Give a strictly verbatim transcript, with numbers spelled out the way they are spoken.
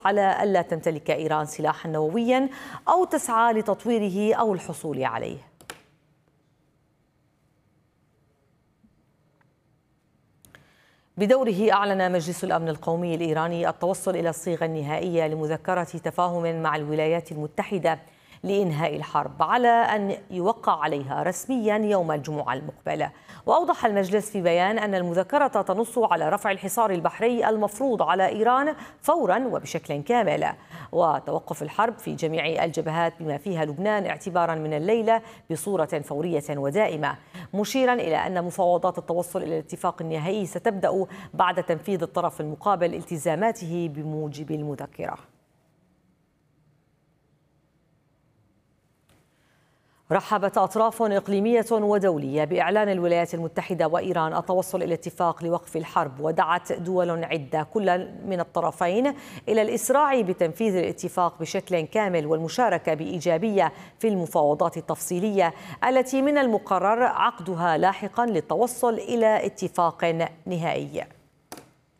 على ألا تمتلك إيران سلاحا نوويا أو تسعى لتطويره أو الحصول عليه. بدوره أعلن مجلس الأمن القومي الإيراني التوصل إلى الصيغة النهائية لمذكرة تفاهم مع الولايات المتحدة لإنهاء الحرب على أن يوقع عليها رسميا يوم الجمعة المقبلة. وأوضح المجلس في بيان أن المذكرة تنص على رفع الحصار البحري المفروض على إيران فورا وبشكل كامل، وتوقف الحرب في جميع الجبهات بما فيها لبنان اعتبارا من الليلة بصورة فورية ودائمة، مشيرا إلى أن مفاوضات التوصل إلى الاتفاق النهائي ستبدأ بعد تنفيذ الطرف المقابل التزاماته بموجب المذكرة. رحبت أطراف إقليمية ودولية بإعلان الولايات المتحدة وإيران التوصل إلى اتفاق لوقف الحرب، ودعت دول عدة كل من الطرفين إلى الإسراع بتنفيذ الاتفاق بشكل كامل والمشاركة بإيجابية في المفاوضات التفصيلية التي من المقرر عقدها لاحقا للتوصل إلى اتفاق نهائي.